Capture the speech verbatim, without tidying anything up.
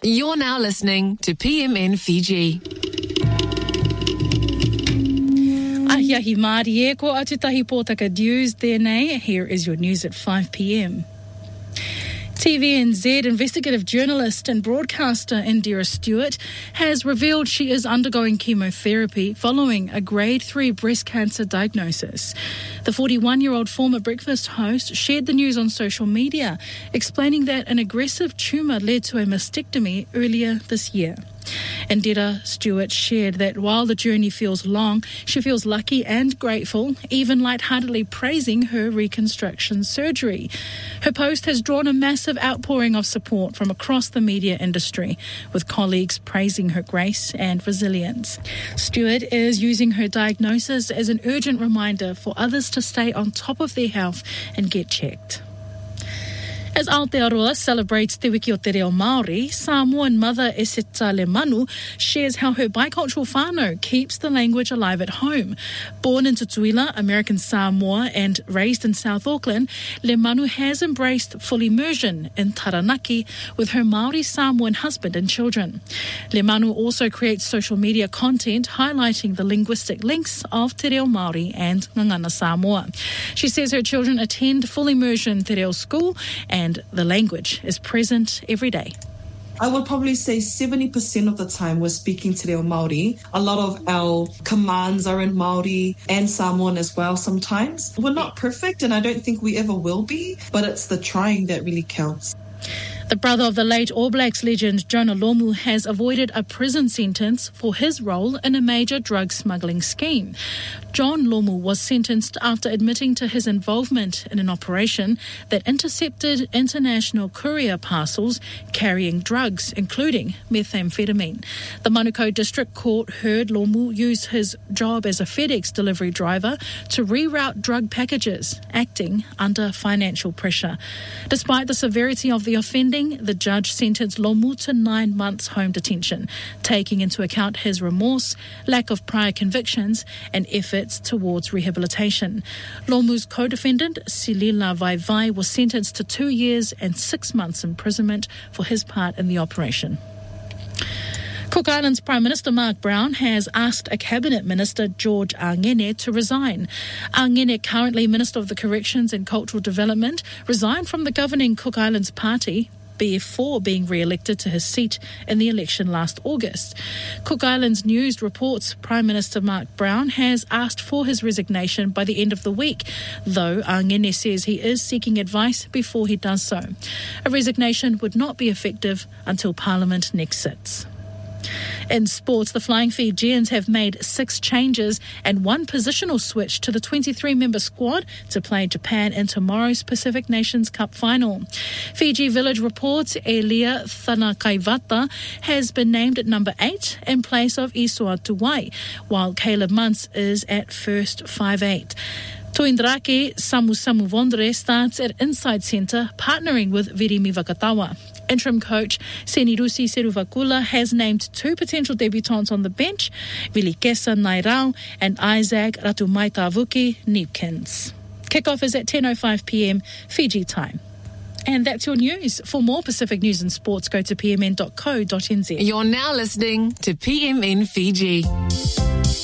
You're now listening to P M N Fiji. Ahiahi Māori e, ko atu tahi pōtaka news tēnei. Here is your news at five p.m. T V N Z investigative journalist and broadcaster Indira Stewart has revealed she is undergoing chemotherapy following a grade three breast cancer diagnosis. The forty-one-year-old former breakfast host shared the news on social media, explaining that an aggressive tumour led to a mastectomy earlier this year. Indira Stewart shared that while the journey feels long, she feels lucky and grateful, even lightheartedly praising her reconstruction surgery. Her post has drawn a massive outpouring of support from across the media industry, with colleagues praising her grace and resilience. Stewart is using her diagnosis as an urgent reminder for others to stay on top of their health and get checked. As Aotearoa celebrates Te Wiki o Te Reo Māori, Samoan mother Eseta Lemanu shares how her bicultural whānau keeps the language alive at home. Born in Tutuila, American Samoa, and raised in South Auckland, Lemanu has embraced full immersion in Taranaki with her Māori Samoan husband and children. Lemanu also creates social media content highlighting the linguistic links of Te Reo Māori and Ngangana Samoa. She says her children attend full immersion Te Reo school and and the language is present every day. I would probably say seventy percent of the time we're speaking Te Reo Māori. A lot of our commands are in Māori and Samoan as well sometimes. We're not perfect and I don't think we ever will be, but it's the trying that really counts. The brother of the late All Blacks legend Jonah Lomu has avoided a prison sentence for his role in a major drug smuggling scheme. John Lomu was sentenced after admitting to his involvement in an operation that intercepted international courier parcels carrying drugs, including methamphetamine. The Manukau District Court heard Lomu use his job as a FedEx delivery driver to reroute drug packages, acting under financial pressure. Despite the severity of the offending, the judge sentenced Lomu to nine months home detention, taking into account his remorse, lack of prior convictions, and efforts towards rehabilitation. Lomu's co-defendant, Silila Vaivai, was sentenced to two years and six months imprisonment for his part in the operation. Cook Islands Prime Minister Mark Brown has asked a Cabinet Minister, George Angene, to resign. Angene, currently Minister of the Corrections and Cultural Development, resigned from the governing Cook Islands Party before being re-elected to his seat in the election last August. Cook Islands News reports Prime Minister Mark Brown has asked for his resignation by the end of the week, though Angene says he is seeking advice before he does so. A resignation would not be effective until Parliament next sits. In sports, the Flying Fijians have made six changes and one positional switch to the twenty-three-member squad to play Japan in tomorrow's Pacific Nations Cup final. Fiji Village reports Elia Thanakaivata has been named at number eight in place of Isua Tuwai, while Caleb Muntz is at first five eight. Tuindrake Samu Samu Vondre starts at inside centre, partnering with Virimi Vakatawa. Interim coach Senirusi Seruvakula has named two potential debutants on the bench, Vilikesa Nairau and Isaac Ratumaitavuki Nipkins. Kickoff is at ten oh five p.m. Fiji time. And that's your news. For more Pacific news and sports, go to p m n dot co dot n z. You're now listening to P M N Fiji.